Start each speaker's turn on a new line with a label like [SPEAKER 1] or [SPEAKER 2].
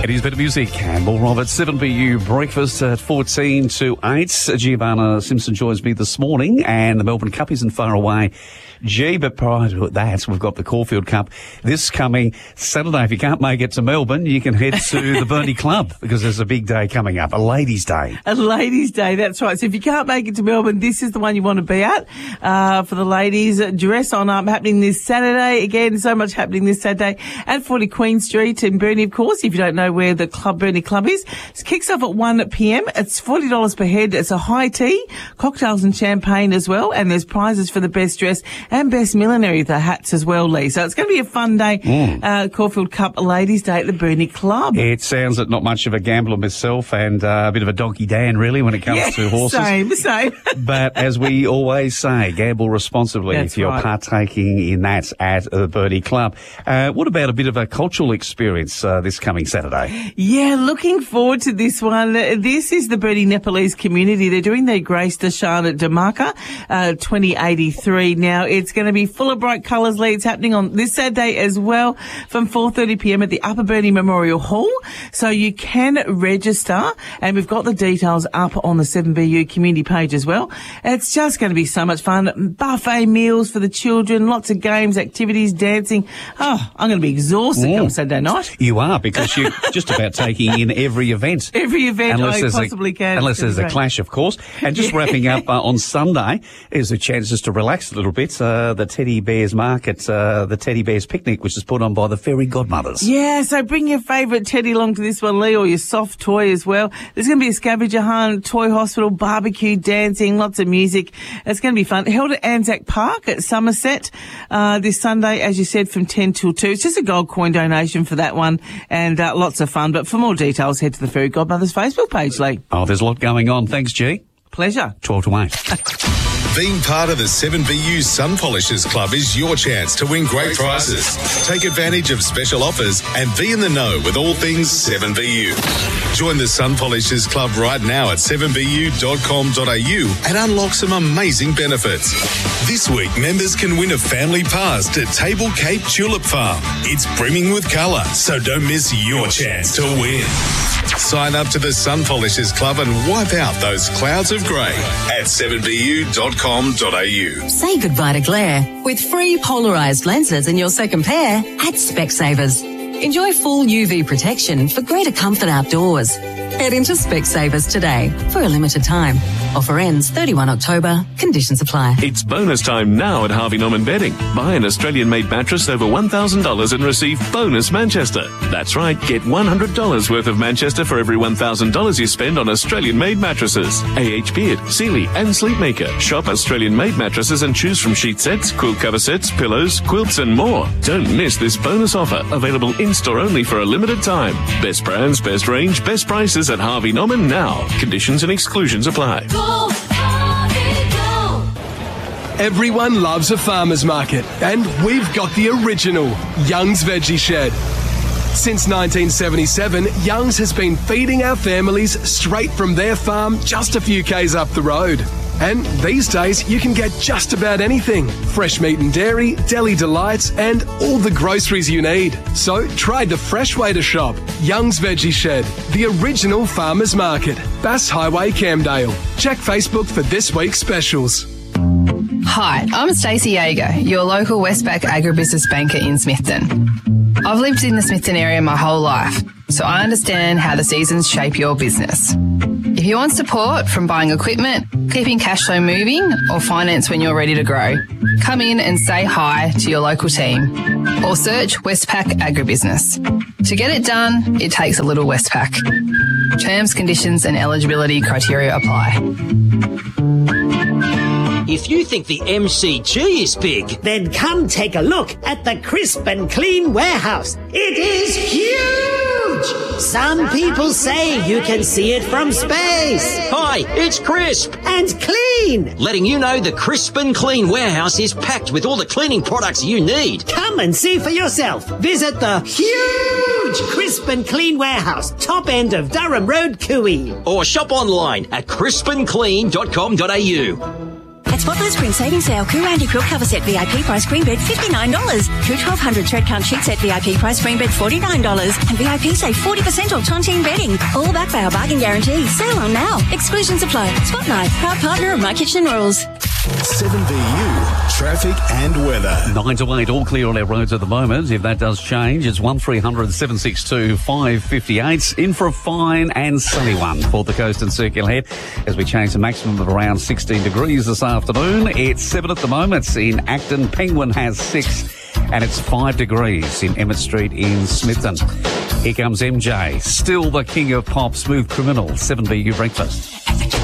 [SPEAKER 1] It is better music. Campbell Roberts, 7BU breakfast at 14 to 8. Giovanna Simpson joins me this morning, and the Melbourne Cup isn't far away. Gee, but prior to that, we've got the Caulfield Cup this coming Saturday. If you can't make it to Melbourne, you can head to the Burnie Club, because there's a big day coming up, a Ladies' Day.
[SPEAKER 2] A Ladies' Day, that's right. So if you can't make it to Melbourne, this is the one you want to be at for the ladies. Dress on up, happening this Saturday. Again, so much happening this Saturday at 40 Queen Street in Burnie, of course. If you don't know where the Burnie Club is, it kicks off at 1 p.m. It's $40 per head. It's a high tea, cocktails and champagne as well. And there's prizes for the best dress and best millinery, the hats as well, Lee. So it's going to be a fun day. Caulfield Cup Ladies' Day at the Burnie Club.
[SPEAKER 1] It sounds like not much of a gambler myself, and a bit of a donkey Dan, really, when it comes to horses.
[SPEAKER 2] Same.
[SPEAKER 1] But as we always say, gamble responsibly.
[SPEAKER 2] That's
[SPEAKER 1] if you're partaking in that at the Burnie Club. What about a bit of a cultural experience this coming Saturday?
[SPEAKER 2] Yeah, looking forward to this one. This is the Burnie Nepalese community. They're doing their Grace Dashan Dhamaka 2083. Now, it's going to be full of bright colours, Lee. It's happening on this Saturday as well from 4:30 p.m. at the Upper Burnie Memorial Hall. So you can register, and we've got the details up on the 7BU community page as well. It's just going to be so much fun. Buffet meals for the children, lots of games, activities, dancing. Oh, I'm going to be exhausted come Saturday night.
[SPEAKER 1] You are, because you're just about taking in every event.
[SPEAKER 2] Every event I possibly can.
[SPEAKER 1] Unless there's a clash, of course. And just wrapping up on Sunday, there's a chance just to relax a little bit. The Teddy Bears Market, the Teddy Bears Picnic, which is put on by the Fairy Godmothers. Yeah,
[SPEAKER 2] so bring your favourite teddy along to this one, Lee, or your soft toy as well. There's going to be a scavenger hunt, toy hospital, barbecue, dancing, lots of music. It's going to be fun. Held at Anzac Park at Somerset this Sunday, as you said, from 10 till 2. It's just a gold coin donation for that one, and lots of fun. But for more details, head to the Fairy Godmothers Facebook page, Lee.
[SPEAKER 1] Oh, there's a lot going on. Thanks, G.
[SPEAKER 2] Pleasure.
[SPEAKER 1] 12 to 8.
[SPEAKER 3] Being part of the 7BU Sun Polishers Club is your chance to win great prizes. Take advantage of special offers and be in the know with all things 7BU. Join the Sun Polishers Club right now at 7bu.com.au and unlock some amazing benefits. This week, members can win a family pass to Table Cape Tulip Farm. It's brimming with colour, so don't miss your chance to win. Sign up to the Sun Polishers Club and wipe out those clouds of grey at 7bu.com.au.
[SPEAKER 4] Say goodbye to glare with free polarised lenses in your second pair at Specsavers. Enjoy full UV protection for greater comfort outdoors. Head into Specsavers today for a limited time. Offer ends 31 October. Conditions apply.
[SPEAKER 5] It's bonus time now at Harvey Norman Bedding. Buy an Australian-made mattress over $1,000 and receive bonus Manchester. That's right, get $100 worth of Manchester for every $1,000 you spend on Australian-made mattresses. AH Beard, Sealy and Sleepmaker. Shop Australian-made mattresses and choose from sheet sets, quilt cover sets, pillows, quilts and more. Don't miss this bonus offer, available in-store only for a limited time. Best brands, best range, best prices at Harvey Norman now. Conditions and exclusions apply.
[SPEAKER 6] Everyone loves a farmer's market, and we've got the original Young's Veggie Shed. Since 1977, Young's has been feeding our families straight from their farm just a few k's up the road. And these days, you can get just about anything. Fresh meat and dairy, deli delights, and all the groceries you need. So try the fresh way to shop. Young's Veggie Shed, the original farmer's market. Bass Highway, Camdale. Check Facebook for this week's specials.
[SPEAKER 7] Hi, I'm Stacey Yeager, your local Westpac agribusiness banker in Smithton. I've lived in the Smithton area my whole life, so I understand how the seasons shape your business. If you want support from buying equipment, keeping cash flow moving, or finance when you're ready to grow, come in and say hi to your local team, or search Westpac Agribusiness. To get it done, it takes a little Westpac. Terms, conditions and eligibility criteria apply.
[SPEAKER 8] If you think the MCG is big,
[SPEAKER 9] then come take a look at the Crisp and Clean Warehouse. It is huge! Some people say you can see it from space.
[SPEAKER 8] Hi, it's Crisp
[SPEAKER 9] and Clean,
[SPEAKER 8] letting you know the Crisp and Clean Warehouse is packed with all the cleaning products you need.
[SPEAKER 9] Come and see for yourself. Visit the huge Crisp and Clean Warehouse, top end of Durham Road, Cooey.
[SPEAKER 8] Or shop online at crispandclean.com.au.
[SPEAKER 4] At
[SPEAKER 10] Spotless Spring Savings Sale. Coo Anti-Quilt Cover Set VIP price Queen Bed $59. Coo 1200 Thread Count Sheet Set VIP price Queen Bed $49. And VIP save 40% on Tontine bedding. All backed by our bargain guarantee. Sale on now. Exclusions apply. Spotlight, proud partner of My Kitchen Rules.
[SPEAKER 3] 7VU, traffic and weather.
[SPEAKER 1] 9 to 8, all clear on our roads at the moment. If that does change, it's 1300 762 558. In for a fine and sunny one for the coast and circular head as we change to maximum of around 16 degrees this afternoon. It's 7 at the moment in Acton. Penguin has 6 and it's 5 degrees in Emmett Street in Smithton. Here comes MJ, still the king of pop, Smooth Criminal, 7VU Breakfast.